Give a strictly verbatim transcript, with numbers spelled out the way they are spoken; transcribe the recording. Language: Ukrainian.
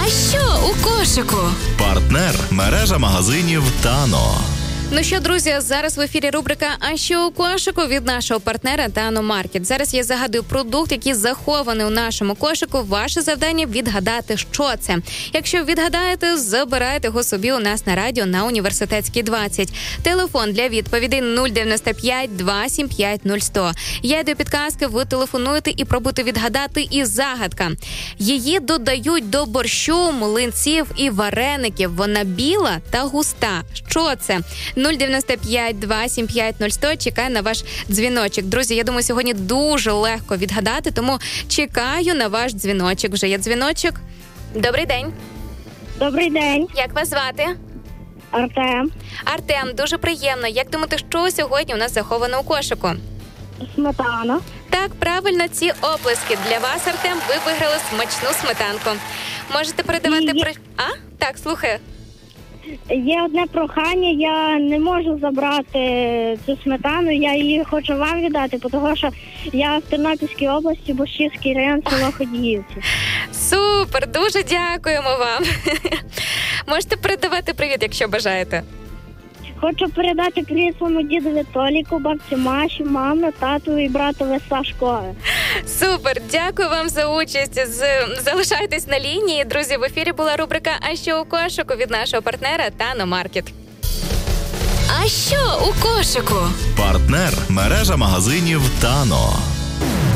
А що у кошику? Партнер – мережа магазинів «Тано». Ну що, друзі, зараз в ефірі рубрика «А що у кошику» від нашого партнера «Тано Маркет». Зараз я загадую продукт, який захований у нашому кошику. Ваше завдання – відгадати, що це. Якщо відгадаєте, забирайте його собі у нас на радіо на Університетській двадцять. Телефон для відповідей нуль дев'яносто п'ять два сім п'ять нуль сто. Я йду підказки, ви телефонуєте і пробуйте відгадати. І загадка. Її додають до борщу, млинців і вареників. Вона біла та густа. Що це? нуль дев'яносто п'ять два сім п'ять нуль сто. Чекаю на ваш дзвіночок. Друзі, я думаю, сьогодні дуже легко відгадати, тому чекаю на ваш дзвіночок. Вже є дзвіночок. Добрий день. Добрий день. Як вас звати? Артем. Артем, дуже приємно. Як думаєте, що сьогодні у нас заховано у кошику? Сметана. Так, правильно, ці оплески для вас, Артем. Ви виграли смачну сметанку. Можете передавати... Є... При... А? Так, слухаю. Є одне прохання, я не можу забрати цю сметану, я її хочу вам віддати, тому що я в Тернопільській області, Борщівський район, село Ходіївці. Супер, дуже дякуємо вам. Можете передавати привіт, якщо бажаєте. Хочу передати привіт своєму дідові Толіку, бабці Маші, мамі, тату і братові Сашкові. Супер, дякую вам за участь. З... Залишайтесь на лінії. Друзі, в ефірі була рубрика «А що у кошику» від нашого партнера «Тано Маркет». А що у кошику? Партнер – мережа магазинів «Тано».